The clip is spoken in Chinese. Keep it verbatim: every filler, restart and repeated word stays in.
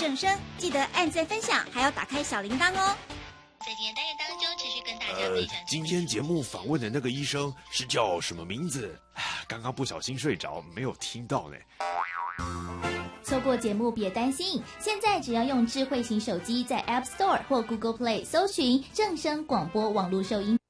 正声，记得按赞分享，还要打开小铃铛哦。 在今天单元当中，持续跟大家分享、 呃。今天节目访问的那个医生是叫什么名字？刚刚不小心睡着，没有听到呢。 错过节目别担心，现在只要用智慧型手机在 App Store 或 Google Play 搜寻正声广播网络收音。